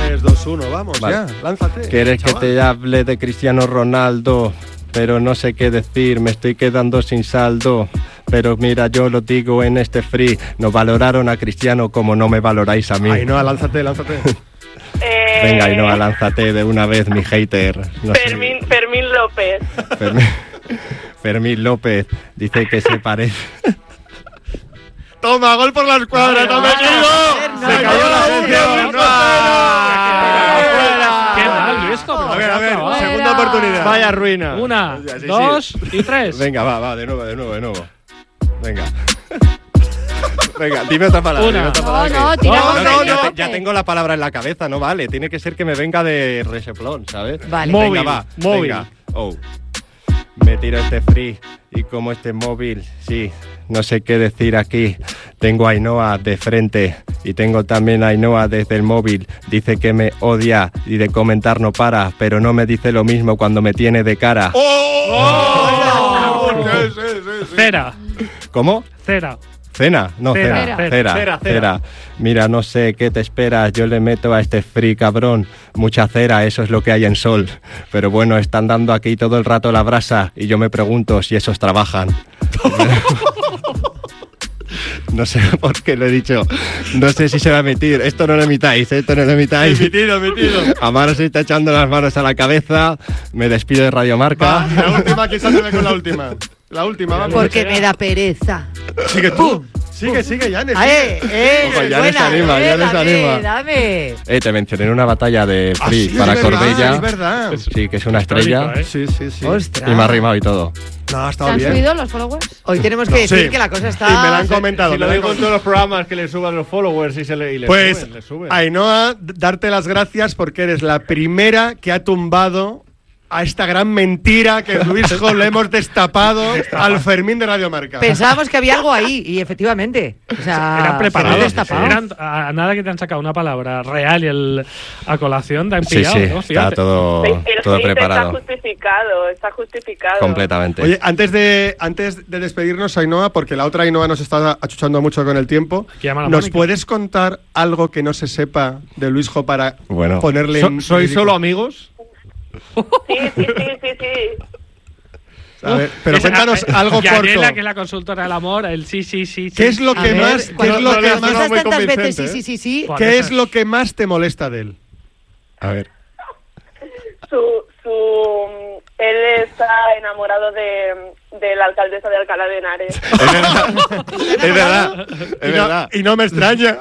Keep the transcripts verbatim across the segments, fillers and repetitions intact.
tres, dos, uno, vamos, vale. Ya, lánzate. ¿Quieres chaval? Que te hable de Cristiano Ronaldo? Pero no sé qué decir, me estoy quedando sin saldo. Pero mira, yo lo digo en este free, no valoraron a Cristiano como no me valoráis a mí. Ainhoa, lánzate, lánzate. eh... Venga, Ainhoa, lánzate de una vez, mi hater. No Fermín, sé. Fermín López. Fermín, Fermín López dice que se parece... Toma, gol por la escuadra, no me quedo. Se cayó la atención. Qué mal, Luisco. A ver, a ver, segunda oportunidad. Vaya ruina. Una, sí, dos sí. y tres. Venga, va, va, de nuevo, de nuevo, de nuevo. Venga. Venga, dime otra palabra. Una. Dime otra palabra No, no, que... tira no, no, no, no, ya, ya tengo la palabra en la cabeza, no vale. Tiene que ser que me venga de reseplón, ¿sabes? Vale. Venga, Móvil, va. móvil. Venga. Oh. Me tiro este free y como este móvil, sí, no sé qué decir aquí. Tengo a Ainhoa de frente y tengo también a Ainhoa desde el móvil. Dice que me odia y de comentar no para, pero no me dice lo mismo cuando me tiene de cara. ¡Oh! ¡Oh! ¡Oh! Sí, sí, sí, sí. Cera. ¿Cómo? Cera. Cena, no, cera, cera, cera, cera, cera, cera, cera. Mira, no sé qué te esperas, yo le meto a este free cabrón, mucha cera, eso es lo que hay en Sol. Pero bueno, están dando aquí todo el rato la brasa y yo me pregunto si esos trabajan. No sé por qué lo he dicho. No sé si se va a emitir. Esto no lo emitáis, ¿eh? Esto no lo emitáis. Emitido, emitido. Amaro se está echando las manos a la cabeza. Me despido de Radio Marca. Va, la última, quizás se ve con la última. La última, vamos. Porque me da pereza. Sigue tú. Sigue, sigue, Yanes. ¡Eh, eh! Ojo, ya les buena, anima, eh, ya les dame, anima. Dame. Eh, te mencioné en una batalla de Ah, free sí, para es verdad, Corbella. es verdad. Sí, que es una estrella. ¿eh? Sí, sí, sí. Ostras. Y me ha rimado y todo. No, ha ¿Se estado han bien. subido los followers? Hoy tenemos que No, decir sí. que la cosa está... Y me la han comentado. Si lo me la han digo en todos los programas que le suban los followers y, se le, y le Pues, suben, le suben. Ainhoa, darte las gracias porque eres la primera que ha tumbado a esta gran mentira que Luisjo le hemos destapado al Fermín de Radio Marca. Pensábamos que había algo ahí y efectivamente. O sea, Eran preparados. se destapado. Eran, a nada que te han sacado una palabra real y el, a colación te han Sí, pillado. sí, ¿no? está Fíjate. todo, El todo hate preparado. Está justificado, está justificado. Completamente. Oye, antes de, antes de despedirnos, Ainhoa, porque la otra Ainhoa nos está achuchando mucho con el tiempo, Que llama a la ¿nos Mónica. puedes contar algo que no se sepa de Luisjo para Bueno. ponerle So- en ¿Sois ridículo? solo amigos? Sí, sí, sí, sí, sí. A ver, pero Es- cuéntanos a- algo Yanela, corto. que es la consultora del amor, el sí, sí, sí. ¿Qué sí. es lo A que ver, más, qué cuando- es lo cuando que piensas más, tantas veces convincente, sí, sí, sí, sí. Bueno, ¿qué eso es es. lo que más te molesta de él? A ver. Su, su, él está enamorado de, de la alcaldesa de Alcalá de Henares. Es verdad. Es verdad. Y Es no, verdad. y no me extraña.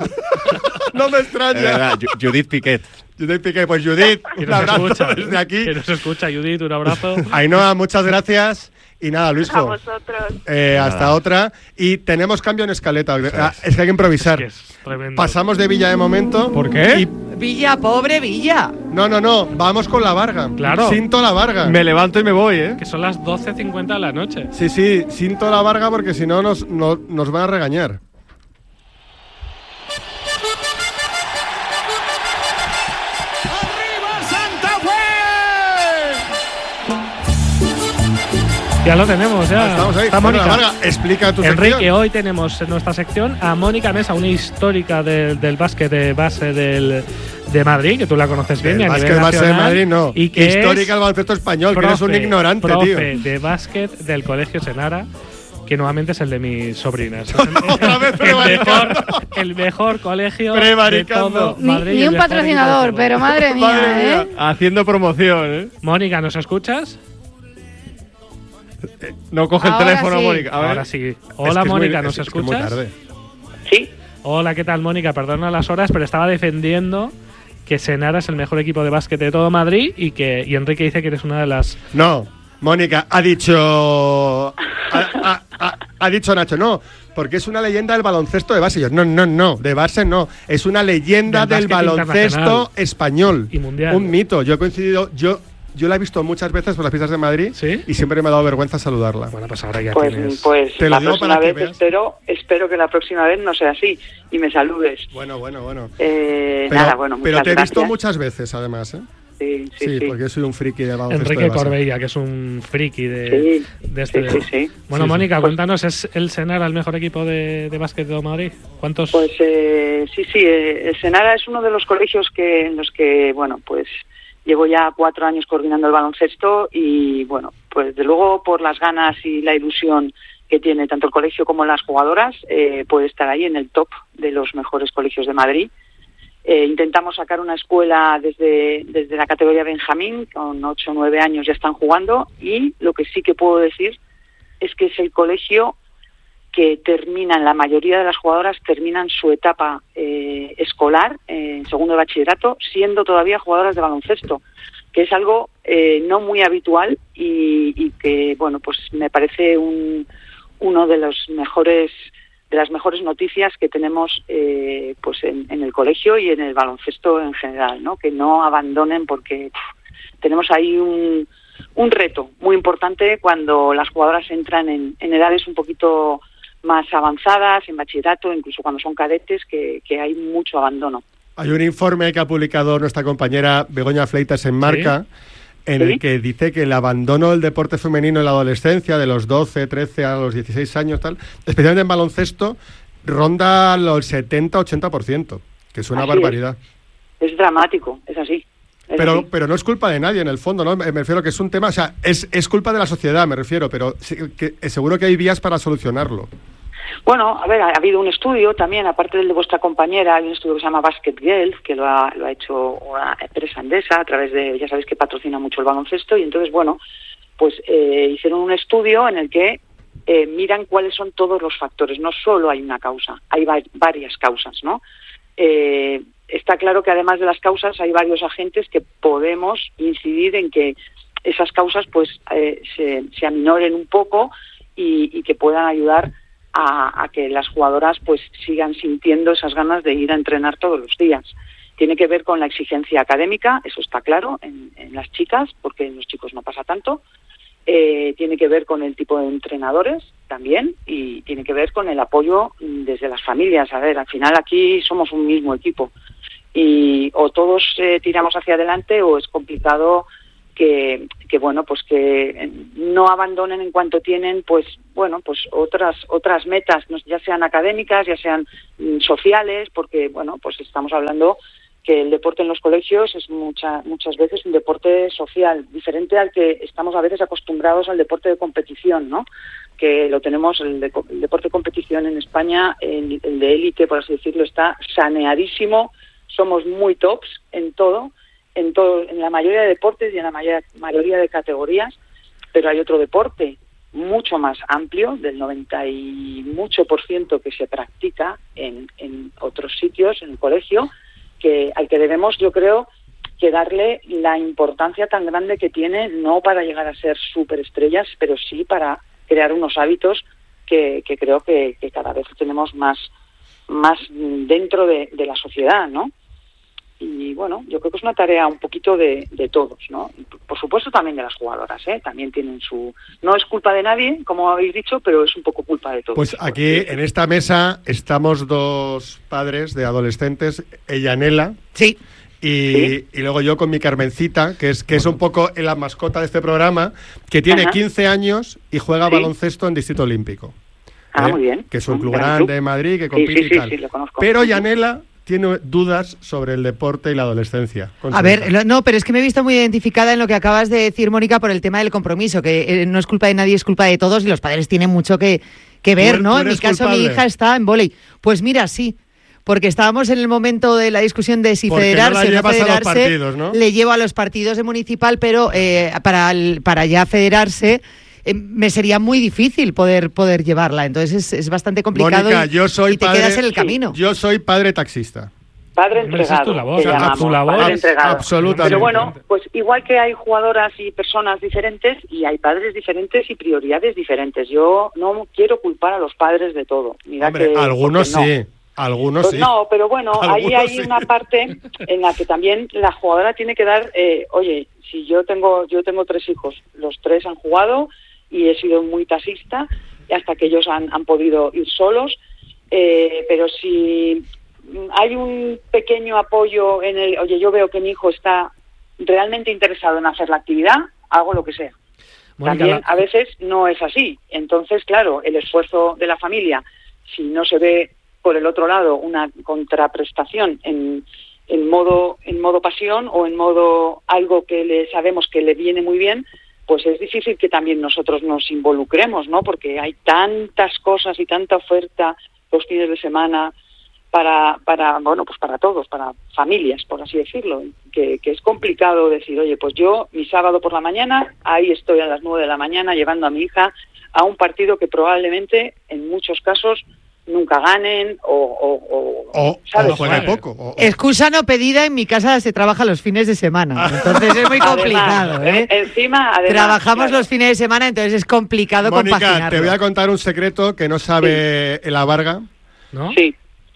no me Es extraña. verdad. Ju- Judith Piquet. Judith Piqué, pues Judith, Que un nos abrazo escucha. desde aquí. Que nos escucha, Judith, un abrazo. Ainhoa, muchas gracias. Y nada, A Luisjo, vosotros. eh, hasta otra. Y tenemos cambio en escaleta. Ah, es que hay que improvisar. Que es tremendo. Pasamos de Villa de momento. ¿Por qué? Y- Villa, pobre Villa. no, no, no. Vamos con la Varga. Claro. Sinto la Varga. Me levanto y me voy, ¿eh? Que son las doce cincuenta de la noche. Sí, sí. Sinto la Varga porque si no nos, no, nos van a regañar. Ya lo tenemos, ya. Estamos ahí. Está Bueno, Mónica. la Varga, explica tu Enrique, sección. hoy tenemos en nuestra sección a Mónica Mesa, una histórica del, del básquet de base del, de Madrid, que tú la conoces bien. El y a básquet nivel base de nacional, Madrid, no. Y que Histórica es del baloncesto español, que eres un profe- ignorante, profe tío. de básquet del Colegio Senara, que nuevamente es el de mis sobrinas. Otra vez el, prevaricando. mejor, el mejor colegio de Prevaricando. todo Ni, Madrid. y ni el un mejor patrocinador, equipo de pero madre mía, Madre mía. ¿eh? Haciendo promoción, ¿eh? Mónica, ¿nos escuchas? No coge el Ahora teléfono, sí. Mónica. A ver. Ahora sí. Es Hola, que es muy- Mónica, es- ¿nos es que es muy escuchas? tarde. Sí. Hola, ¿qué tal, Mónica? Perdona las horas, pero estaba defendiendo que Senara es el mejor equipo de básquet de todo Madrid y que y Enrique dice que eres una de las... No, Mónica, ha dicho. Ha, ha- ha- ha dicho Nacho, no, porque es una leyenda del baloncesto de base. Y yo, no, no, no, de base no. Es una leyenda Del del, básquet baloncesto internacional. español. Y mundial. Un mito. Yo he coincidido. Yo, yo la he visto muchas veces por las pistas de Madrid. ¿Sí? Y siempre me ha dado vergüenza saludarla. Bueno, pues ahora ya Pues, tienes... pues Te lo la digo próxima para que vez veas. espero, espero que la próxima vez no sea así y me saludes. Bueno, bueno, bueno. Eh, Pero, nada, bueno, pero muchas te he visto gracias. muchas veces, además, ¿eh? Sí, sí, Sí, sí. porque yo soy un friki de baloncesto Enrique de base. Corbella, que es un friki de, Sí, de este. sí, sí, sí. Bueno, Sí, sí. Mónica, cuéntanos, ¿es el Senara el mejor equipo de, de básquet de Madrid? ¿Cuántos? Pues eh, sí, sí, eh, el Senara es uno de los colegios que en los que, bueno, pues llevo ya cuatro años coordinando el baloncesto y, bueno, pues de luego por las ganas y la ilusión que tiene tanto el colegio como las jugadoras, eh, puede estar ahí en el top de los mejores colegios de Madrid. Eh, intentamos sacar una escuela desde, desde la categoría Benjamín, con ocho o nueve años ya están jugando, y lo que sí que puedo decir es que es el colegio que terminan, la mayoría de las jugadoras terminan su etapa eh, escolar, eh, en segundo de bachillerato, siendo todavía jugadoras de baloncesto, que es algo eh, no muy habitual y, y que, bueno, pues me parece un, uno de los mejores de las mejores noticias que tenemos eh, pues en, en el colegio y en el baloncesto en general, ¿no? Que no abandonen porque pff, tenemos ahí un, un reto muy importante cuando las jugadoras entran en, en edades un poquito más avanzadas, en bachillerato, incluso cuando son cadetes, que, que hay mucho abandono. Hay un informe que ha publicado nuestra compañera Begoña Fleitas en Marca, ¿sí? en ¿Sí? el que dice que el abandono del deporte femenino en la adolescencia, de los doce, trece a los dieciséis años, tal, especialmente en baloncesto, ronda los setenta a ochenta por ciento, que es una Así barbaridad. Es, es dramático, es así. Es Pero, así. pero no es culpa de nadie, en el fondo, ¿no? Me me refiero que es un tema, o sea, es, es culpa de la sociedad, me refiero, pero sí, que, eh, seguro que hay vías para solucionarlo. Bueno, a ver, ha habido un estudio también, aparte del de vuestra compañera, hay un estudio que se llama Basket Girls, que lo ha, lo ha hecho una empresa andesa a través de, ya sabéis que patrocina mucho el baloncesto, y entonces, bueno, pues eh, hicieron un estudio en el que eh, miran cuáles son todos los factores. No solo hay una causa, hay va- varias causas, ¿no? Eh, está claro que además de las causas hay varios agentes que podemos incidir en que esas causas pues eh, se, se aminoren un poco y, y que puedan ayudar a, a que las jugadoras pues sigan sintiendo esas ganas de ir a entrenar todos los días. Tiene que ver con la exigencia académica, eso está claro, en, en las chicas, porque en los chicos no pasa tanto. Eh, tiene que ver con el tipo de entrenadores también y tiene que ver con el apoyo desde las familias. A ver, al final aquí somos un mismo equipo y o todos eh, tiramos hacia adelante o es complicado que, que bueno pues que no abandonen en cuanto tienen pues bueno pues otras otras metas, ya sean académicas, ya sean mm, sociales, porque bueno pues estamos hablando que el deporte en los colegios es mucha, muchas veces un deporte social, diferente al que estamos a veces acostumbrados al deporte de competición, ¿no? Que lo tenemos, el, de, el deporte de competición en España, el, el de élite, por así decirlo, está saneadísimo, somos muy tops en todo, en todo, en la mayoría de deportes y en la mayoría, mayoría de categorías, pero hay otro deporte mucho más amplio, del noventa y mucho por ciento que se practica en, en otros sitios, en el colegio, que al que debemos, yo creo, que darle la importancia tan grande que tiene, no para llegar a ser superestrellas, pero sí para crear unos hábitos que, que creo que, que cada vez tenemos más, más dentro de, de la sociedad, ¿no? Y bueno, yo creo que es una tarea un poquito de, de todos, ¿no? Por supuesto también de las jugadoras, ¿eh? También tienen su... No es culpa de nadie, como habéis dicho, pero es un poco culpa de todos. Pues aquí, en esta mesa, estamos dos padres de adolescentes, ella Nela, Sí. y, Sí. y luego yo con mi Carmencita, que es que es un poco la mascota de este programa, que tiene Ajá. quince años y juega Sí. baloncesto en Distrito Olímpico. Ah, ¿eh? muy bien. Que es un Un club gran grande club. de Madrid, que Sí, compite sí, y sí, tal. sí, lo conozco. Pero Ujú. Yanela tiene dudas sobre el deporte y la adolescencia. con A su ver, hija. lo- no, pero es que me he visto muy identificada en lo que acabas de decir, Mónica, por el tema del compromiso, que eh, no es culpa de nadie, es culpa de todos y los padres tienen mucho que, que ver, Tú- ¿no? tú En mi eres caso, mi culpable. hija está en vóley. Pues mira, sí, porque estábamos en el momento de la discusión de si Porque no la federarse o no llevas a los federarse. partidos, ¿no? Le llevo a los partidos de municipal, pero eh, para, el- para ya federarse eh, me sería muy difícil poder, poder llevarla. Entonces es, es bastante complicado Mónica, y, yo soy y te padre- quedas en el sí, camino. Yo soy padre taxista. Padre Hombre, esa es tu entregado, labor, que o sea, llamamos, tu labor padre es entregado. absolutamente. Pero bueno, pues igual que hay jugadoras y personas diferentes y hay padres diferentes y prioridades diferentes. Yo no quiero culpar a los padres de todo. Mira Hombre, que, algunos porque no. sí, algunos Pues sí. no, pero bueno, ahí Algunos hay sí. una parte en la que también la jugadora tiene que dar, eh, oye, si yo tengo yo tengo tres hijos, los tres han jugado y he sido muy taxista hasta que ellos han, han podido ir solos, eh, pero si hay un pequeño apoyo en el, oye, yo veo que mi hijo está realmente interesado en hacer la actividad, hago lo que sea. Mónica, También la- a veces no es así. Entonces, claro, el esfuerzo de la familia, si no se ve por el otro lado una contraprestación en, en modo en modo pasión o en modo algo que le sabemos que le viene muy bien, pues es difícil que también nosotros nos involucremos, ¿no? Porque hay tantas cosas y tanta oferta los fines de semana para, para bueno, pues para todos, para familias, por así decirlo, que, que es complicado decir, oye, pues yo mi sábado por la mañana, ahí estoy a las nueve de la mañana llevando a mi hija a un partido que probablemente en muchos casos nunca ganen o, o, o, O, ¿sabes? o juegue poco. o- o- Excusa no pedida, en mi casa se trabaja los fines de semana, entonces es muy Además, complicado, ¿eh? Encima, además, Trabajamos claro. los fines de semana, entonces es complicado Mónica, compaginarlo. te voy a contar un secreto que no sabe la Varga. ¿No? Sí,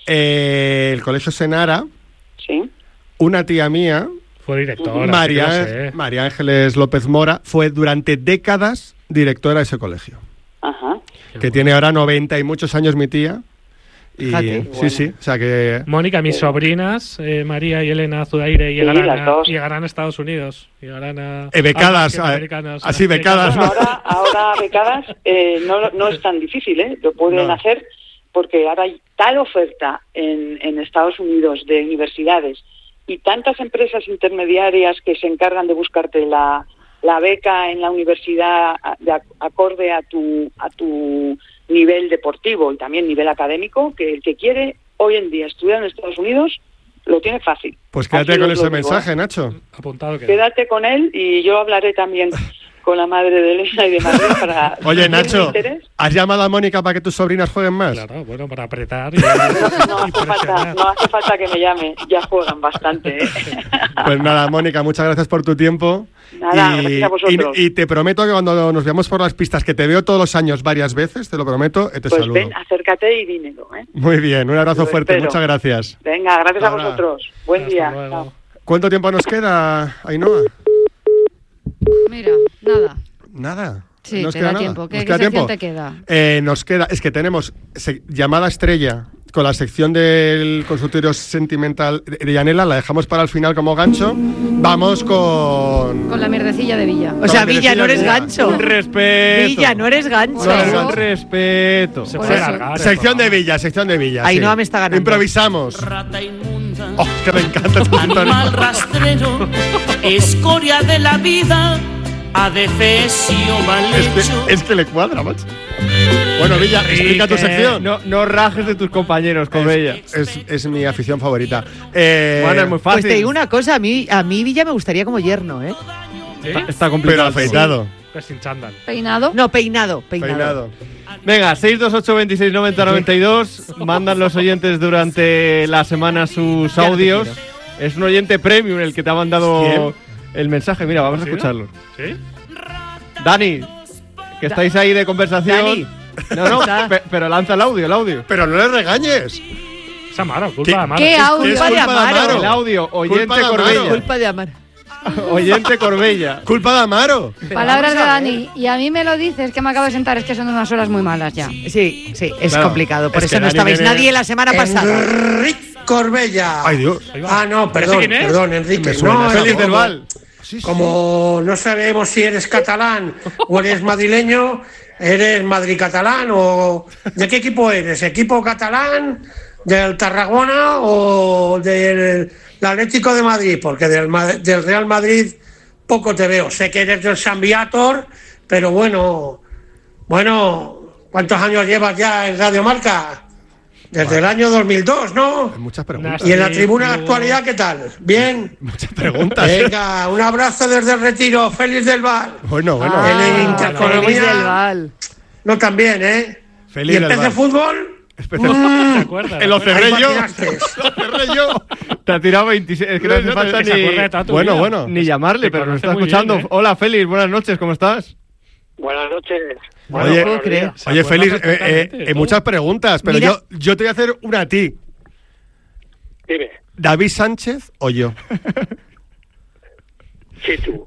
Eh, el colegio Senara, sí. una tía mía, Fue directora. María, sí que lo sé. María Ángeles López Mora, fue durante décadas directora de ese colegio. Ajá. Que tiene ahora noventa y muchos años mi tía. Y Fíjate. sí, Bueno. sí, o sea que... Mónica, mis sobrinas, eh, María y Elena Zudaire, Sí, llegarán, las a, dos. llegarán a Estados Unidos. Llegarán a. Eh, becadas, a básquet eh, americanos, así a- becadas, Bueno, ¿no? ahora, ahora becadas eh, no, no es tan difícil, ¿eh? Lo pueden No. hacer porque ahora hay tal oferta en, en Estados Unidos de universidades y tantas empresas intermediarias que se encargan de buscarte la, la beca en la universidad a- de ac- acorde a tu, a tu nivel deportivo y también nivel académico, que el que quiere hoy en día estudiar en Estados Unidos lo tiene fácil. Pues quédate Así con os ese lo digo, mensaje, ¿eh? Nacho. Apuntado que. Quédate con él y yo hablaré también con la madre de Elena y de Madrid para... Oye, si tienen Nacho, interés. ¿has llamado a Mónica para que tus sobrinas jueguen más? Claro, bueno, para apretar. Y, No, no y hace falta, presionar. no hace falta que me llame, ya juegan bastante. ¿eh? Pues nada, Mónica, muchas gracias por tu tiempo. Nada, y, gracias a vosotros. y- y te prometo que cuando nos veamos por las pistas, que te veo todos los años varias veces, te lo prometo, eh, te Pues saludo. ven, acércate y dímelo. ¿eh? Muy bien, un abrazo Lo fuerte, espero. muchas gracias. Venga, gracias a Ahora. vosotros. Buen Hasta día. luego. Chao. ¿Cuánto tiempo nos queda, Ainhoa? Mira, nada. Nada. Sí, ¿Nos te queda da nada? tiempo. ¿Qué, ¿Nos qué queda sección tiempo? te queda? Eh, nos queda, es que tenemos se- llamada estrella con la sección del consultorio sentimental de de Yanela, la dejamos para el final como gancho. Vamos con... Con la mierdecilla de Villa. O sea, No, Villa, no eres Villa. gancho. Un respeto. Villa, no eres gancho. Por eso. Un respeto. Se Por puede eso. alargar. el Sección de programa. Villa, sección de Villa. Ainhoa sí. me está ganando. Improvisamos. Rata inmunda, Oh, que me encanta tu animal sintonía. rastrero, escoria de la vida, adefesio mal Es hecho. que, es que le cuadra, macho. Bueno, Villa, explica tu que sección. No, no rajes de tus compañeros, Corbella. Es, es mi afición favorita. Eh, Bueno, es muy fácil. Pues te digo una cosa, a mí, a mí Villa me gustaría como yerno, ¿eh? ¿Sí? Está pero complicado. afeitado. Pues sin chándal. Peinado. No, peinado, peinado. Peinado. Venga, seis dos ocho veintiséis noventa noventa y dos. Mandan los oyentes durante la semana sus Ya no te audios. quiero. Es un oyente premium el que te ha mandado ¿Quién? el mensaje. Mira, vamos a ¿Sí? escucharlo. ¿Sí? Dani, que estáis ahí de conversación. Dani. No, no, Está. pe- pero lanza el audio, el audio. Pero no le regañes. Es Amaro, culpa ¿Qué- de Amaro. ¿Qué audio? Es Culpa de culpa de Amaro. Amaro. El audio, oyente Culpa de Amaro. Corbella. Culpa de Amar. Oyente Corbella. Culpa de Amaro. Pero Palabras de vamos a ver. Dani. Y a mí me lo dices que me acabo de sentar. Es que son unas horas muy malas ya. Sí, sí, es Claro. complicado. Por Es eso que no Dani estabais viene- nadie la semana pasada. Enrique Corbella. Ay, Dios. Ahí va. Ah, no, ¿Pero perdón, ese quién es? perdón, Enrique. Me suena. No, Félix no, del como- Val. Sí, sí. Como no sabemos si eres catalán o eres madrileño, eres Madrid-catalán o... ¿De qué equipo eres? ¿Equipo catalán, del Tarragona o del Atlético de Madrid? Porque del, Ma- del Real Madrid poco te veo. Sé que eres del San Viator, pero bueno, bueno, ¿cuántos años llevas ya en Radio Marca? Desde el año dos mil dos, ¿no? Hay muchas preguntas. Y en la Sí, tribuna de Hugo. actualidad, ¿qué tal? ¿Bien? Muchas preguntas. ¿eh? Venga, un abrazo desde el retiro, Félix del Val. Bueno, bueno. En el Ah, Intereconomía- Félix del Val. No tan bien, ¿eh? Félix ¿Y el del pez de Val. fútbol? ¿Te acuerdas? El Ahí Ocerrello. patinaste. Lo cerré yo. Te ha tirado veintiséis. Es que no No, hace no, falta que se acuerde de ni, toda tu Bueno, vida. bueno. ni llamarle, Te pero nos conoce está muy escuchando. bien, ¿eh? Hola, Félix, buenas noches, ¿cómo estás? Buenas noches. Bueno, Oye, puedo creer. Se Oye, acuerda Félix, eh, eh, perfectamente de eh, todo. muchas preguntas, pero Mira. yo, yo te voy a hacer una a ti. Dime, ¿David Sánchez o yo? sí tú.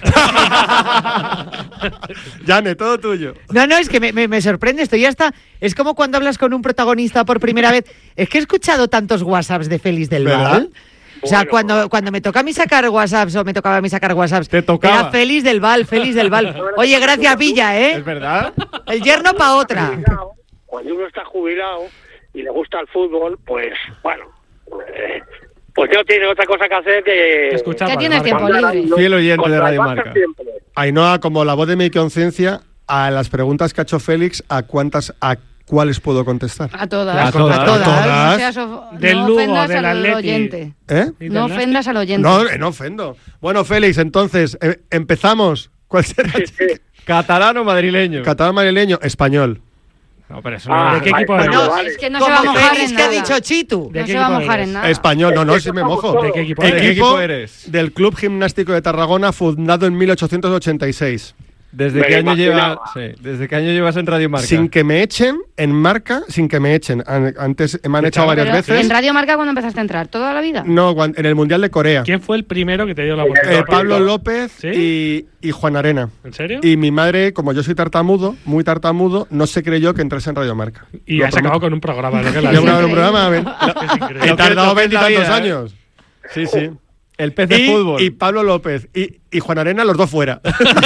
Yane, todo tuyo. No, no, es que me, me, me sorprende. Estoy hasta. Es como cuando hablas con un protagonista por primera vez. Es que he escuchado tantos WhatsApps de Félix del ¿Verdad? Val. O sea, Bueno. cuando, cuando me toca a mí sacar WhatsApps o me tocaba a mí sacar WhatsApps, Te tocaba. era Félix del Val, Félix del Val. Oye, gracias, Villa, ¿eh? ¿Es verdad? El yerno pa' otra. Jubilado, cuando uno está jubilado y le gusta el fútbol, pues, bueno, eh, pues no tiene otra cosa que hacer que... Escuchar Ya Radio tienes Marca. tiempo libre. Fiel oyente de Contra el Radio Barça Marca. siempre. Ainhoa, como la voz de mi conciencia, a las preguntas que ha hecho Félix, ¿a cuántas, a cuáles puedo contestar? A todas. A todas. A todas. No, seas of- Del no Lugo, ofendas del al Atleti. oyente. ¿Eh? ¿Y No del ofendas al oyente. No, eh, no ofendo. Bueno, Félix, entonces, eh, empezamos. ¿Cuál será? Sí, sí. ¿Catalán o madrileño? Catalán, madrileño, español. No, pero eso Ah, no ¿De qué vale, equipo vale, eres? No, vale. es que no Como se va a mojar Félix en que ha nada. dicho Chitu. ¿De No qué se va a equipo mojar eres? en nada. Español, no, no, Es sí que me somos mojo. todos. ¿De qué equipo ¿De eres? qué equipo eres? Del Club Gimnástico de Tarragona, fundado en mil ochocientos ochenta y seis. ¿Desde Me qué, lo año lleva, imaginaba. sí, ¿Desde qué año llevas en Radio Marca? Sin que me echen en marca, sin que me echen. An- Antes me han ¿Qué echado tal? varias Pero, veces. ¿en Radio Marca cuándo empezaste a entrar? ¿Toda la vida? No, cuan- en el Mundial de Corea. ¿Quién fue el primero que te dio la Eh, oportunidad? Pablo López ¿Sí? y, y Juan Arena. ¿En serio? Y mi madre, como yo soy tartamudo, muy tartamudo, no se creyó que entrase en Radio Marca. Y Lo has acabado prometo. con un programa. Lo que es la Yo vida. grabé un programa, a ver. Es increíble. He Lo que- tardado lo que es la veintitantos vida, ¿eh? años. Sí, sí. El pez de Y, fútbol. y Pablo López y, y Juan Arena, los dos fuera.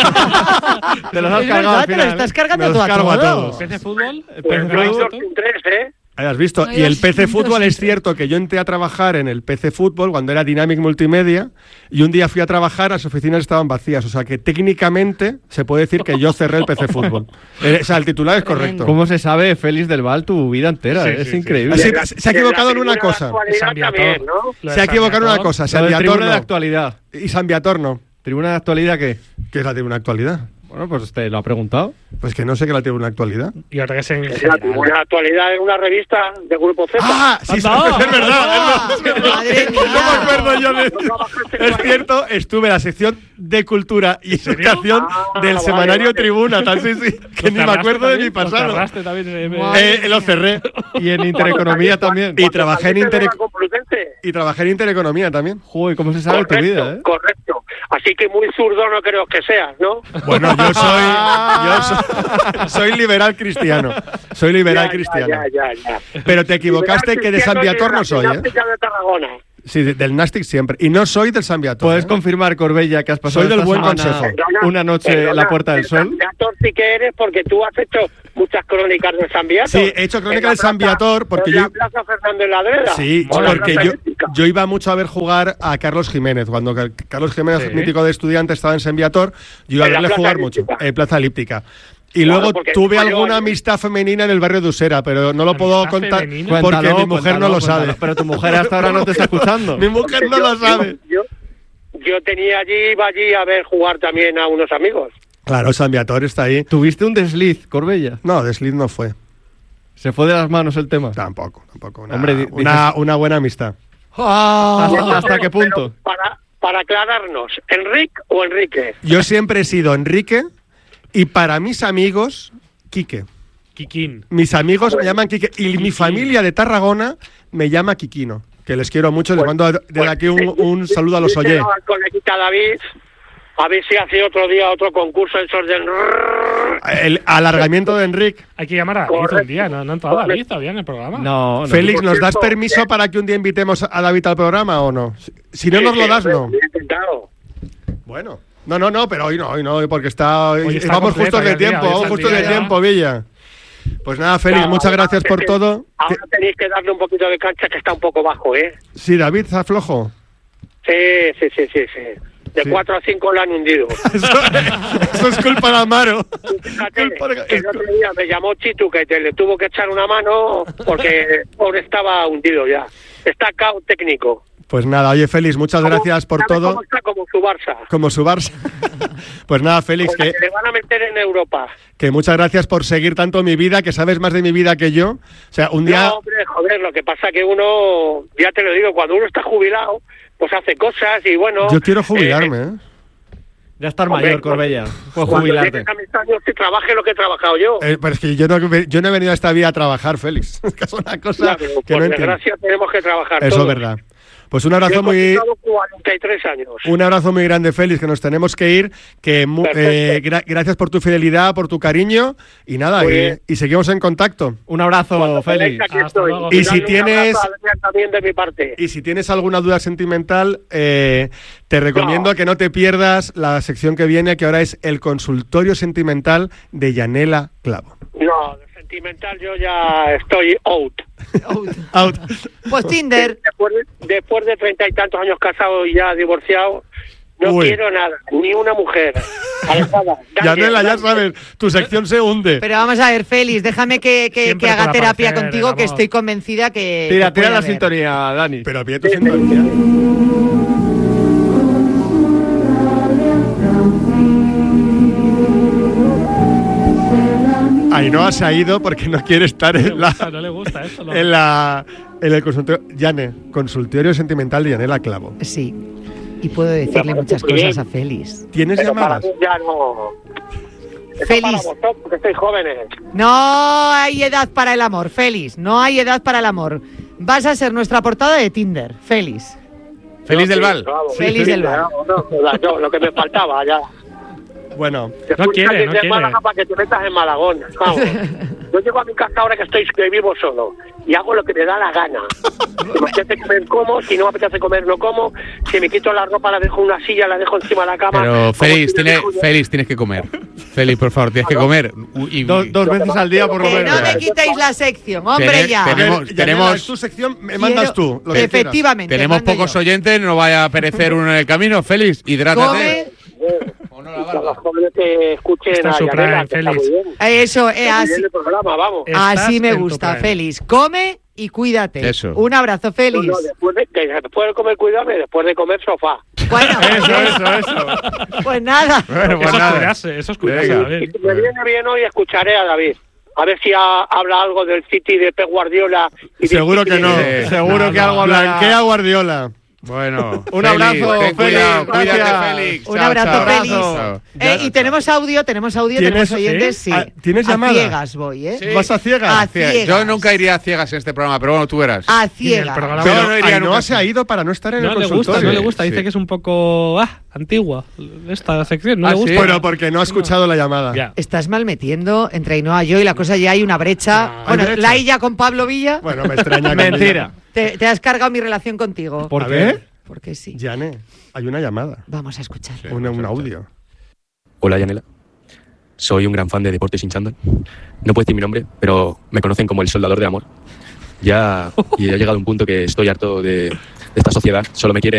Te los has Es cargado verdad, al te lo final. estás ¿eh? cargando Me los tú a cargo a todos. todos. ¿P C Fútbol? El Pues pez de no hay fútbol. dos sin tres, ¿eh? Hayas visto. No, Y el yo P C sí, Fútbol yo es sí. cierto que yo entré a trabajar en el P C Fútbol cuando era Dynamic Multimedia y un día fui a trabajar, las oficinas estaban vacías. O sea que técnicamente se puede decir que yo cerré el P C Fútbol. Eh, o sea, el titular es correcto. ¿Cómo se sabe, Félix del Val, tu vida entera? Sí, es sí, sí. increíble. Así- La- se ha de equivocado la en una tribuna de cosa. actualidad San Viator. también, ¿no? Lo de Se ha San equivocado en una Viator. cosa. Lo San de Viator tribuna de no. actualidad. Y San Viator no. ¿Tribuna de actualidad qué? ¿Qué es la tribuna de actualidad? Bueno, pues te lo ha preguntado. Pues que no sé qué es la tribuna de actualidad. Y ahora que es en Es la general. tribuna de actualidad en una revista de Grupo Z. ¡Ah! Sí, sí, ¡Anda! es verdad. es verdad. Madre No me mía. acuerdo yo de... Es cierto, estuve en la sección de cultura y educación Ah, del vale, semanario vale. Tribuna, tal sí, sí, que Lo ni me cerraste acuerdo de también, mi pasado. Lo cerraste también. eh, Madre Eh, lo cerré. Y en Intereconomía también. Y trabajé en Inter... Complutense. y trabajé en Intereconomía también. Joder, ¿cómo se sabe tu vida, eh? Correcto. Así que muy zurdo no creo que seas, ¿no? Bueno, yo soy yo soy, soy liberal cristiano. Soy liberal Ya, cristiano. Ya, ya, ya, ya. Pero te equivocaste Liberal que de San cristiano Viator no de soy, la ¿eh? Gimnástica de Tarragona. Sí, de- del Nastic siempre. Y no soy del San Viator. Puedes ¿eh? confirmar, Corbella, que has pasado Soy del esta buen semana consejo. Perdona, una noche en perdona, la Puerta del de Sol. San Viator sí que eres porque tú has hecho muchas crónicas de San Viator. Sí, he hecho crónica En la de San plaza- Viator porque en la yo- Plaza Fernando en la Adreda. Sí, O la porque Plaza yo, Elíptica. yo iba mucho a ver jugar a Carlos Jiménez. Cuando Car- Carlos Jiménez, Sí. mítico de estudiante, estaba en San Viator, yo iba a En la verle Plaza jugar Elíptica. mucho. En Plaza Elíptica. Y Claro, luego porque tuve yo alguna ahí- amistad femenina en el barrio de Usera, pero no lo puedo ¿Amistad contar femenina? porque Cuéntalo, mi mujer cuéntalo, no lo cuéntalo. sabe. Pero tu mujer hasta ahora no te está escuchando. Mi mujer no lo sabe. Yo, yo tenía allí, iba allí a ver jugar también a unos amigos. Claro, San Viator está ahí. ¿Tuviste un desliz, Corbella? No, de Slid no fue. Se fue de las manos el tema. Tampoco, tampoco. Una, Hombre, di- una, dices- una buena amistad. ¿Hasta, hasta qué Pero punto? para, para aclararnos, ¿Enric o Enrique? Yo siempre he sido Enrique y para mis amigos, Quique. Kikín. Mis amigos me llaman Quique y mi familia de Tarragona me llama Quiquino, que les quiero mucho. Les mando desde aquí un, un saludo a los Oye. Díselo al coleguita David, a ver si hace otro día otro concurso en Sorden. El alargamiento de Enrique. Hay que llamar a David Correcto. un día. ¿No, no ha entrado David todavía en el programa? No, no. Félix, ¿nos das cierto, permiso eh. para que un día invitemos a David al programa o no? Si- Si no Sí, nos lo sí, das, hombre, no. he intentado. Bueno. No, no, no, pero hoy no, hoy no, porque está, Hoy está vamos completo, justos de hoy es día, tiempo, hoy es vamos el justos día de ya. tiempo, Villa. Pues nada, Félix, Claro, muchas ahora gracias es por que- todo. Ahora tenéis que darle un poquito de cancha que está un poco bajo, ¿eh? Sí, David, está flojo. Sí, sí, sí, sí, sí. De Sí. cuatro a cinco lo han hundido. Eso, eso es culpa de Amaro. Fíjate, Culpa de- el otro día me llamó Chitu que te le tuvo que echar una mano porque pobre estaba hundido ya. Está caos técnico. Pues nada, oye, Félix, muchas gracias por ¿Sabe todo. cómo está? Como su Barça. Como su Barça. Pues nada, Félix, Con la que, que le van a meter en Europa. que muchas gracias por seguir tanto mi vida, que sabes más de mi vida que yo. O sea, un día... No, hombre, joder, lo que pasa que uno, ya te lo digo, cuando uno está jubilado, pues hace cosas y bueno... Yo quiero jubilarme, eh, ¿eh? Ya estar Hombre, mayor, Corbella. Puedes Cuando jubilarte. llegues a mis años, que trabaje lo que he trabajado yo. Eh, pero es que yo no, yo no he venido a esta vida a trabajar, Félix. Que es una cosa Claro, que por no entiendo. desgracia tenemos que trabarar Eso es todos. verdad. Pues un abrazo Yo he muy cotizado cuarenta y tres años. un abrazo muy grande, Félix, que nos tenemos que ir. Que mu- eh, gra- gracias por tu fidelidad, por tu cariño y nada, Muy y, bien. y seguimos en contacto. Un abrazo, Cuando Félix. queráis, aquí Hasta estoy. luego. Y si Dadle un tienes- abrazo a Adrián también de mi parte. Y si tienes alguna duda sentimental, eh, te recomiendo No. que no te pierdas la sección que viene, que ahora es el consultorio sentimental de Yanela Clavo. No, de sentimental yo ya estoy out. Out. Pues Tinder. Después de, después de treinta y tantos años casado y ya divorciado, no Uy. quiero nada, ni una mujer. Alejada, Yanela, ya Daniel, sabes, tu sección se hunde. Pero vamos a ver, Félix, déjame que, que- Siempre que haga por terapia aparecer, contigo, que vamos. estoy convencida que. Tira, que tira puede la haber. sintonía, Dani. Pero pide tu sintonía. Ainhoa se ha ido porque no quiere estar No le en la, gusta, no le gusta eso. no. en la en el consultorio. Yane, consultorio sentimental de Yanela Clavo. Sí. Y puedo decirle muchas cosas a Félix. ¿Tienes pero para llamadas? mí ya no. Eso Feliz. para vosotros, porque estáis jóvenes. No hay edad para el amor, Félix. No hay edad para el amor. Vas a ser nuestra portada de Tinder, Félix. Feliz No, del sí, Val. vamos, Feliz del Val. No, no, no, yo, lo que me faltaba ya. Bueno, Después quiere, sales no de quiere. Málaga para que te metas en Malagón. Vamos. Yo llego a mi casa ahora que estoy que vivo solo y hago lo que me da la gana. Si me apetece comer, como. Si no me apetece comer, no como. Si me quito la ropa, la dejo en una silla, la dejo encima de la cama. Pero Como Félix, si me tiene, dejo yo. Félix, tienes que comer. Félix, por favor, tienes que comer. Y- Dos, dos veces al día, por lo Que menos. no me quitéis la sección, hombre, Tene- ya. tenemos- Yanela, tenemos- es tu sección, me mandas tú. Lo que quieras. Efectivamente. Tenemos mando pocos yo. oyentes, no vaya a perecer uno en el camino. Félix, hidrátate. Come. O no la Que barba. los jóvenes que escuchen Está a su Yanela, prime, que está Félix. muy bien. Eso, eh, Está muy así, bien el programa, vamos. Estás así me en tu gusta, prime. Félix. Come y cuídate. Eso. Un abrazo, No, Félix. no, después, de, que después de comer, cuidarme, después de comer, sofá. Bueno, Eso, eso, eso. pues nada. Bueno, pues Eso es nada. cuidarse, eso es cuidarse. Venga. David. Y si me viene bien hoy, escucharé a David. A ver si ha- habla algo del City de Pep Guardiola. Y del Seguro City que de- no. Sí. Seguro No, que no. algo hablará. Blanquea Guardiola. Bueno, Un Félix, abrazo, ten cuidado, Félix, cuídate, gracias. Félix. Un Chao, abrazo, chao. Félix. Chao. Eh, y tenemos audio, tenemos audio, ¿Tienes- tenemos oyentes, sí. Ah, ¿tienes a llamada? ciegas voy, ¿eh? Sí. ¿Vas a ciegas? A Cie- ciegas. Yo nunca iría a ciegas en este programa, pero bueno, tú verás. A Y en el ciegas. programa- Pero Yo no iría Ainhoa nunca. se ha ido para no estar en No el le gusta, consultorio. no le gusta. Dice Sí. que es un poco ah, antigua esta sección. No Ah, le gusta. sí. Pero porque no ha escuchado la llamada. Ya. Estás mal metiendo entre Ainhoa y yo y la cosa ya hay una brecha. No, bueno, ¿hay brecha? la ella con Pablo Villa. Bueno, me extraña que Mentira. Te, te has cargado mi relación contigo. ¿Por A qué? ver. Porque sí. Yane, hay una llamada. Vamos a escuchar. un, un audio. Hola, Yanela. Soy un gran fan de Deportes sin chándal. No puedo decir mi nombre, pero me conocen como el soldador de amor. Ya, y he llegado a un punto que estoy harto de, de esta sociedad. Solo me quiere